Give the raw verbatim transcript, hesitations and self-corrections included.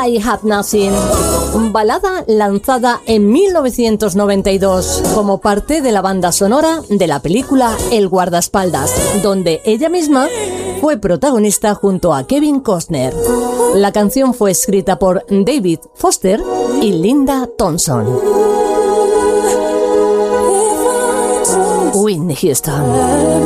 I Have Nothing, balada lanzada en mil novecientos noventa y dos como parte de la banda sonora de la película El guardaespaldas, donde ella misma fue protagonista junto a Kevin Costner. La canción fue escrita por David Foster y Linda Thompson. Whitney Houston.